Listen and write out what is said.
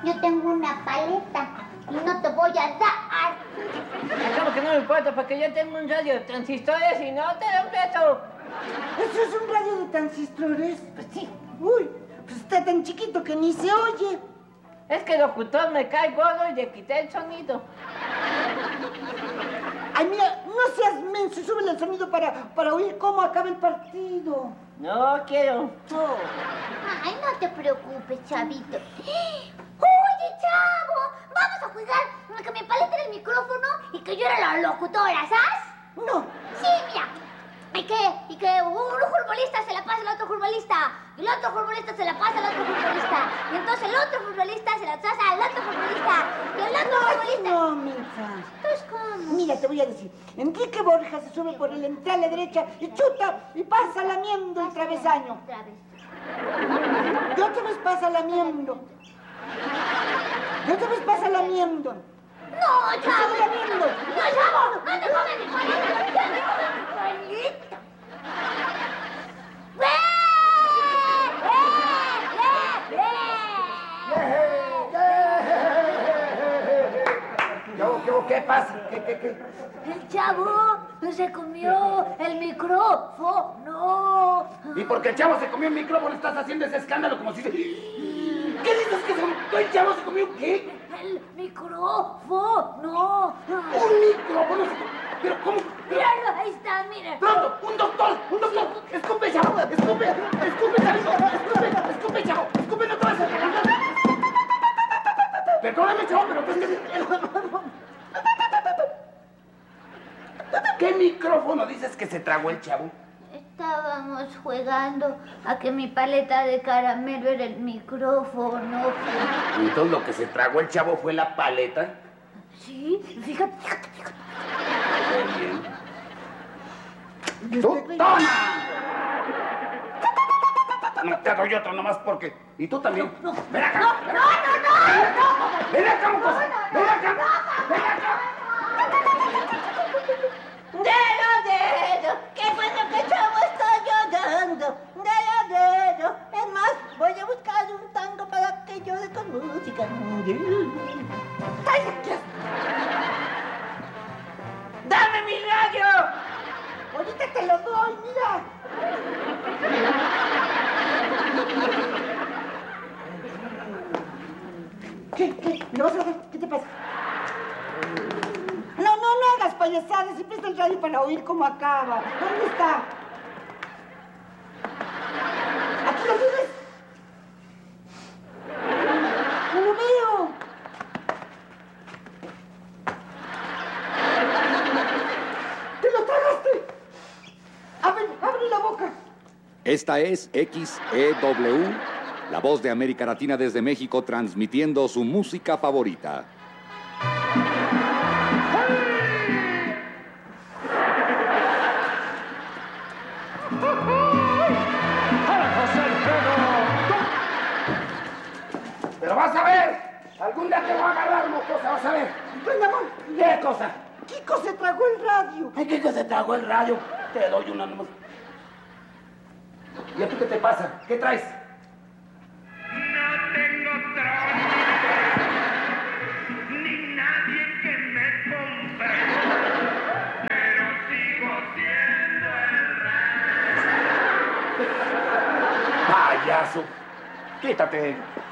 yo tengo una paleta y no te voy a dar. Claro que no me importa, porque yo tengo un radio de transistores y no te lo presto. ¿Eso es un radio de transistores? Pues sí. Uy, pues está tan chiquito que ni se oye. Es que el locutor me cae gordo y le quité el sonido. Ay, mira, no seas menso, súbele el sonido para oír cómo acaba el partido. No quiero. Oh. Ay, no te preocupes, chavito. Oye, chavo, vamos a jugar a que mi paleta era el micrófono y que yo era la locutora, ¿sabes? No. Sí, mira. Y que un futbolista se la pasa al otro futbolista. Y el otro futbolista se la pasa al otro futbolista. Y entonces el otro futbolista se la pasa al otro futbolista. Y el otro futbolista... No, mija. Entonces, ¿cómo? Mira, te voy a decir. Enrique Borja se sube por el entrar a la derecha y chuta y pasa lamiendo el travesaño. Otra vez. Y otra vez pasa lamiendo. Y otra vez pasa lamiendo. No, chavo. Lamiendo. No, chavo. No te comes mi paleta. No te comes mi paleta. ¿Qué pasa? ¿Qué? El chavo se comió el micrófono. Y porque el chavo se comió el micrófono estás haciendo ese escándalo como si... ¿Qué dices que el chavo se comió qué? El micrófono. ¿Un micrófono? ¿Pero cómo? Míralo, ahí está, mira. ¡Pronto! ¡Un doctor! ¡Escupe, chavo! ¡Escupe, chavo! ¡Escupe, no te vas a hacer! Perdóname, chavo, pero pues ¿qué micrófono dices que se tragó el chavo? Estábamos jugando a que mi paleta de caramelo era el micrófono. Entonces lo que se tragó el chavo fue la paleta. Sí, fíjate. Muy bien. ¡Tú, toma! No te doy otro nomás porque... ¿Y tú también? No. ¡Ven acá! No. ¡Ven acá, mocosa! ¡Ven acá! Dedo, qué bueno que chavo está llorando. Dedo. Es más, voy a buscar un tango para que llore con música. ¡Ay, qué! ¡Dame mi radio! Ahorita te lo doy, mira. ¿Qué? ¿Me vas a dar? ¿Qué te pasa? No hagas payasadas y presta el radio para oír cómo acaba. ¿Dónde está? ¿Aquí lo tienes? No lo veo. ¡Te lo tragaste! ¡Abre la boca! Esta es XEW, la voz de América Latina desde México, transmitiendo su música favorita. Pero vas a ver, algún día te voy a agarrar, mocosa, vas a ver. Ven, amor. ¿Qué cosa? Kiko se tragó el radio. Ay, ¿qué se tragó el radio? Te doy una nomás. ¿Y a ti qué te pasa? ¿Qué traes? No tengo trono, ni nadie que me compre, pero sigo siendo el rey. Payaso. Quítate.